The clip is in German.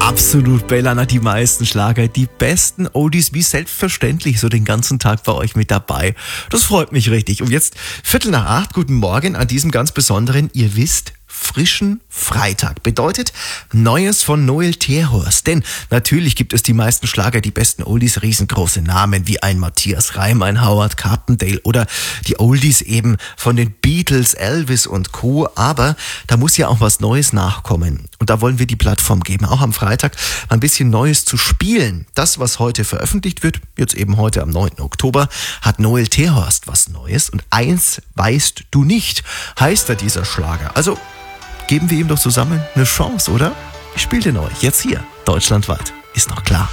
Absolut, Bellana, die meisten Schlager, die besten Oldies, wie selbstverständlich, so den ganzen Tag bei euch mit dabei. Das freut mich richtig. Und jetzt 7:45, guten Morgen an diesem ganz besonderen, ihr wisst, frischen Freitag. Bedeutet Neues von Noel Terhorst. Denn natürlich gibt es die meisten Schlager, die besten Oldies, riesengroße Namen wie ein Matthias Reim, ein Howard Carpendale oder die Oldies eben von den Beatles, Elvis und Co. Aber da muss ja auch was Neues nachkommen. Und da wollen wir die Plattform geben, auch am Freitag ein bisschen Neues zu spielen. Das, was heute veröffentlicht wird, jetzt eben heute am 9. Oktober, hat Noel Terhorst was Neues. Und eins weißt du nicht, heißt da dieser Schlager. Also geben wir ihm doch zusammen eine Chance, oder? Ich spiele den euch jetzt hier, deutschlandweit. Ist noch klar.